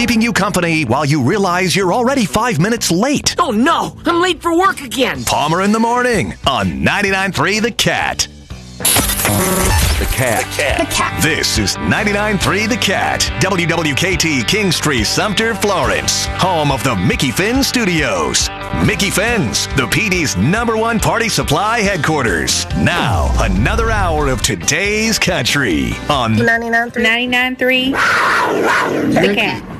keeping you company while you realize you're already 5 minutes late. Oh no, I'm late for work again. Palmer in the morning on 99.3 The Cat. The Cat. This is 99.3 The Cat. WWKT Kingstree, Sumter, Florence. Home of the Mickey Finn Studios. Mickey Finn's, the PD's #1 party supply headquarters. Now, another hour of today's country on 99.3 The Cat.